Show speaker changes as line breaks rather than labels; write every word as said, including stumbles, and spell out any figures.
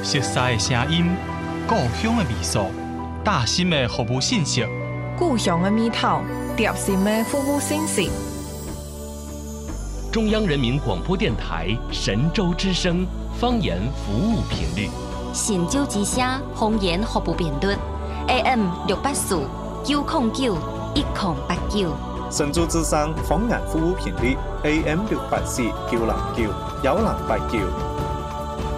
熟悉的声音，故乡的味素，大心的服务信息，
故乡的味道，贴心的服务信息。
中央人民广播电台神州之声方言服务频率，
神州之声方言服务频率 A M 六八四九零九一零八九。
神州之声方言服务频率 A M 六八四九零九幺零八九。